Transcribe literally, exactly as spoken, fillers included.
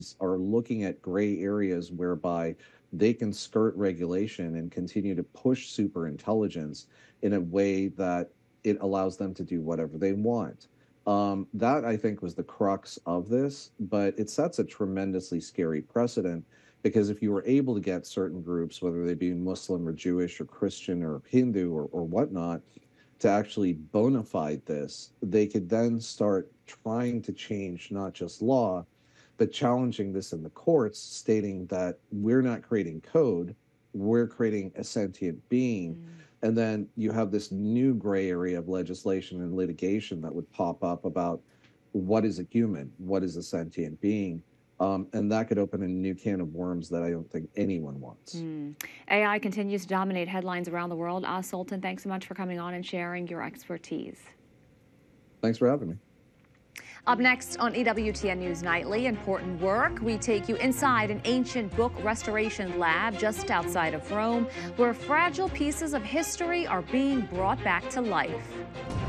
are looking at gray areas whereby they can skirt regulation and continue to push super intelligence in a way that it allows them to do whatever they want. Um, that, I think, was the crux of this, but it sets a tremendously scary precedent because if you were able to get certain groups, whether they be Muslim or Jewish or Christian or Hindu or, or whatnot, to actually bona fide this, they could then start trying to change not just law, but challenging this in the courts, stating that we're not creating code, we're creating a sentient being. Mm. And then you have this new gray area of legislation and litigation that would pop up about what is a human, what is a sentient being. Um, and that could open a new can of worms that I don't think anyone wants. Mm. A I continues to dominate headlines around the world. Oz Sultan, thanks so much for coming on and sharing your expertise. Thanks for having me. Up next on E W T N News Nightly, important work. We take you inside an ancient book restoration lab just outside of Rome, where fragile pieces of history are being brought back to life.